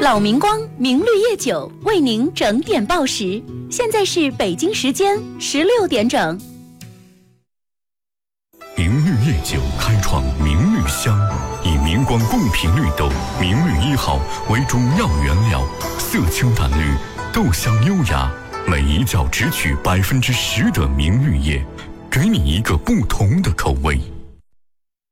老明光明绿叶酒为您整点报时，现在是北京时间16点整。 明绿叶酒开创明绿香，以明光贡品绿豆明绿1号为主要原料，色清淡绿，豆香优雅，每一窖只取10%的明绿叶，给你一个不同的口味。